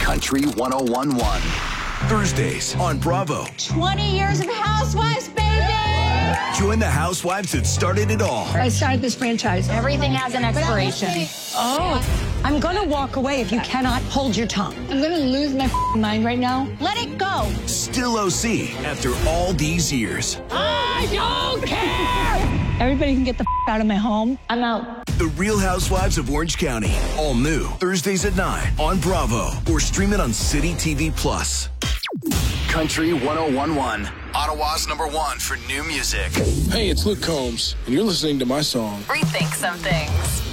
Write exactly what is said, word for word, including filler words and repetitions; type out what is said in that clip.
Country one oh one point one. Thursdays on Bravo. twenty years of Housewives, baby! Join the housewives that started it all. I started this franchise. Everything has an expiration. Oh, I'm going to walk away if you cannot hold your tongue. I'm going to lose my f***ing mind right now. Let it go. Still O C after all these years. I don't care! Everybody can get the f*** out of my home. I'm out. The Real Housewives of Orange County. All new. Thursdays at nine on Bravo. Or stream it on City T V Plus. Country one oh one point one. Ottawa's number one for new music. Hey, it's Luke Combs, and you're listening to my song. Rethink Some Things.